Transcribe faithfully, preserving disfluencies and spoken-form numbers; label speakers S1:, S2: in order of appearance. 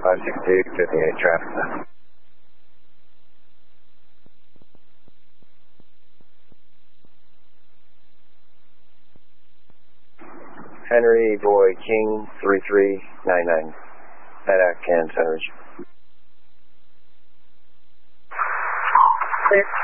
S1: five six two, fifty-eight traffic. Henry Boy King three three nine nine. Head out Can Center.
S2: Clear.